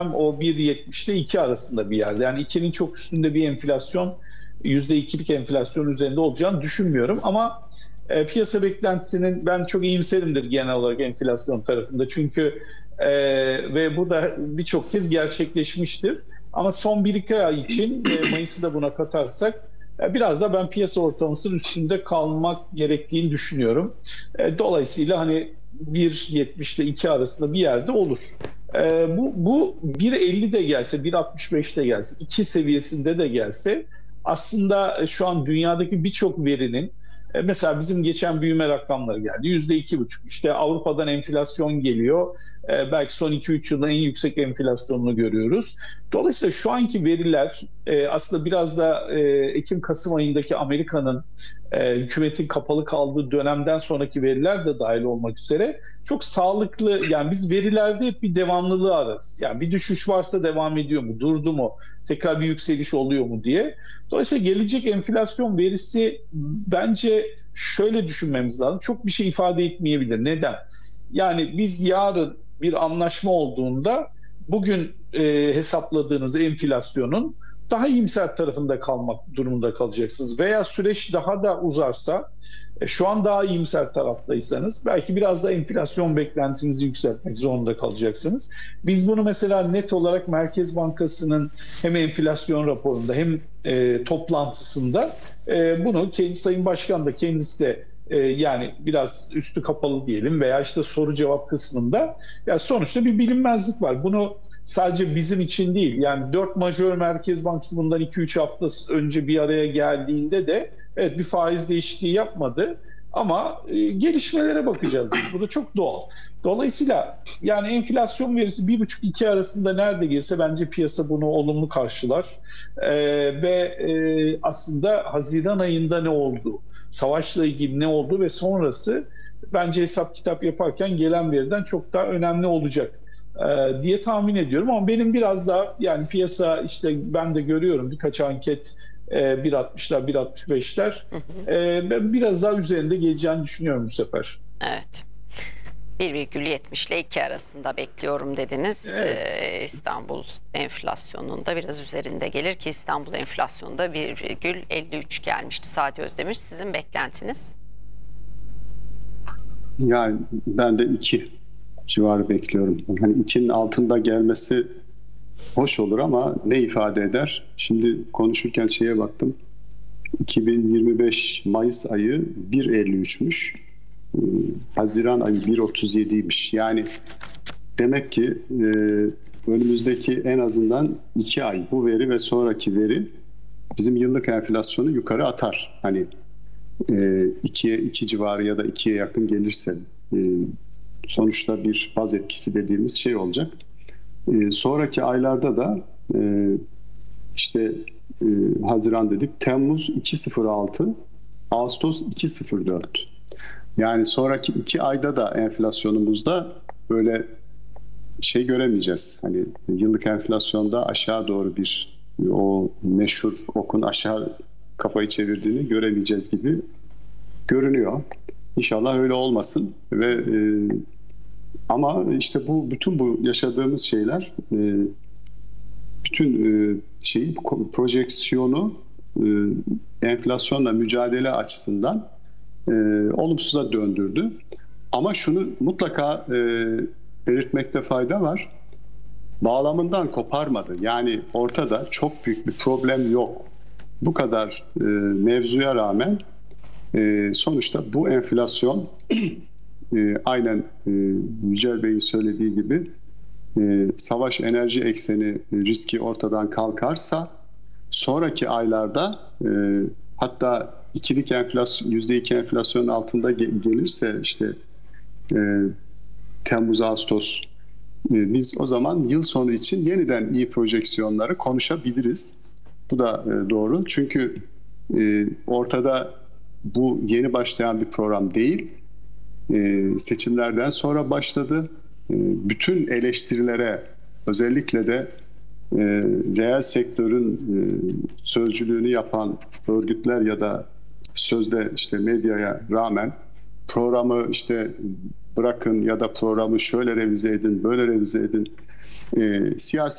o 1.70 ile 2 arasında bir yerde. Yani 2'nin çok üstünde bir enflasyon, %2'lik enflasyon üzerinde olacağını düşünmüyorum. Ama piyasa beklentisinin ben çok iyimserimdir genel olarak enflasyon tarafında. Çünkü ve bu da birçok kez gerçekleşmiştir. Ama son 1-2 ay için Mayıs'ı da buna katarsak biraz da ben piyasa ortalamasının üstünde kalmak gerektiğini düşünüyorum. Dolayısıyla hani 1.70 ile 2 arasında bir yerde olur. Bu 1.50 de gelse, 1.65 de gelse, 2 seviyesinde de gelse aslında şu an dünyadaki birçok verinin mesela bizim geçen büyüme rakamları geldi. %2,5. İşte Avrupa'dan enflasyon geliyor. Belki son 2-3 yılda en yüksek enflasyonunu görüyoruz. Dolayısıyla şu anki veriler aslında biraz da Ekim-Kasım ayındaki Amerika'nın hükümetin kapalı kaldığı dönemden sonraki veriler de dahil olmak üzere çok sağlıklı. Yani biz verilerde hep bir devamlılığı ararız. Yani bir düşüş varsa devam ediyor mu, durdu mu, tekrar bir yükseliş oluyor mu diye. Dolayısıyla gelecek enflasyon verisi bence şöyle düşünmemiz lazım. Çok bir şey ifade etmeyebilir. Neden? Yani biz yarın bir anlaşma olduğunda bugün hesapladığınız enflasyonun daha iyimser tarafında kalmak durumunda kalacaksınız. Veya süreç daha da uzarsa, şu an daha iyimser taraftaysanız belki biraz da enflasyon beklentinizi yükseltmek zorunda kalacaksınız. Biz bunu mesela net olarak Merkez Bankası'nın hem enflasyon raporunda hem toplantısında bunu Sayın Başkan da kendisi de yani biraz üstü kapalı diyelim veya işte soru cevap kısmında ya sonuçta bir bilinmezlik var. Bunu sadece bizim için değil, yani 4 majör Merkez Bankası bundan 2-3 hafta önce bir araya geldiğinde de evet bir faiz değişikliği yapmadı ama gelişmelere bakacağız. Bu da çok doğal. Dolayısıyla yani enflasyon verisi 1,5-2 arasında nerede gelirse bence piyasa bunu olumlu karşılar. Ve aslında Haziran ayında ne oldu, savaşla ilgili ne oldu ve sonrası bence hesap kitap yaparken gelen veriden çok daha önemli olacak diye tahmin ediyorum. Ama benim biraz daha yani piyasa işte ben de görüyorum birkaç anket 1.60'lar 1.65'ler ben biraz daha üzerinde geleceğini düşünüyorum bu sefer. Evet. 1,70 ile 2 arasında bekliyorum dediniz. Evet. İstanbul enflasyonunda biraz üzerinde gelir ki İstanbul enflasyonunda 1,53 gelmişti Sadi Özdemir. Sizin beklentiniz? Yani ben de 2 civarı bekliyorum. Hani 2'nin altında gelmesi hoş olur ama ne ifade eder? Şimdi konuşurken şeye baktım. 2025 Mayıs ayı 1.53'müş. Haziran ayı 1.37'ymiş. Yani demek ki önümüzdeki en azından 2 ay bu veri ve sonraki veri bizim yıllık enflasyonu yukarı atar. Hani 2'ye 2 civarı ya da 2'ye yakın gelirse sonuçta bir baz etkisi dediğimiz şey olacak. Sonraki aylarda da işte Haziran dedik, Temmuz 2.06, Ağustos 2.04. Yani sonraki 2 ayda da enflasyonumuzda böyle şey göremeyeceğiz. Hani yıllık enflasyonda aşağı doğru bir o meşhur okun aşağı kafayı çevirdiğini göremeyeceğiz gibi görünüyor. İnşallah öyle olmasın ve ama işte bütün bu yaşadığımız şeyler bütün projeksiyonu enflasyonla mücadele açısından olumsuza döndürdü. Ama şunu mutlaka belirtmekte fayda var. Bağlamından koparmadı. Yani ortada çok büyük bir problem yok. Bu kadar mevzuya rağmen sonuçta bu enflasyon aynen Yücel Bey'in söylediği gibi savaş enerji ekseni riski ortadan kalkarsa sonraki aylarda hatta ikilik enflasyon, %2 enflasyonun altında gelirse işte Temmuz, Ağustos biz o zaman yıl sonu için yeniden iyi projeksiyonları konuşabiliriz. Bu da doğru. Çünkü ortada bu yeni başlayan bir program değil. Seçimlerden sonra başladı. Bütün eleştirilere özellikle de reel sektörün sözcülüğünü yapan örgütler ya da sözde işte medyaya rağmen programı işte bırakın ya da programı şöyle revize edin, böyle revize edin. Siyasi